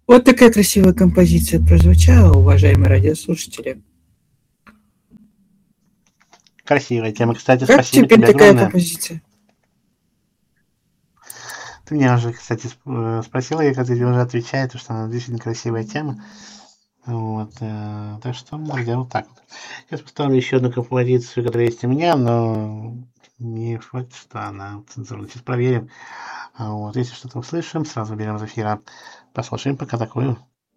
Вот такая красивая композиция прозвучала, уважаемые радиослушатели. Красивая тема, кстати, Как спасибо тебе тебе такая огромное. композиция? Ты меня уже, кстати, спросила, я, кстати, уже отвечаю, то, что она действительно красивая тема. Вот, так что, друзья, вот так вот. Сейчас поставлю еще одну композицию, которая есть у меня, но не факт, что она цензурная. Сейчас проверим. Вот, если что-то услышим, сразу берем из эфира. Послушаем пока такую.